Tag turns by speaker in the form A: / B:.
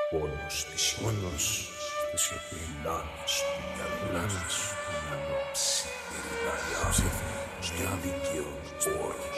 A: Πόνος στη σιωπή, λάμες του μυαλού, ψιθυρινά η άφη, στο δίκαιο όρος.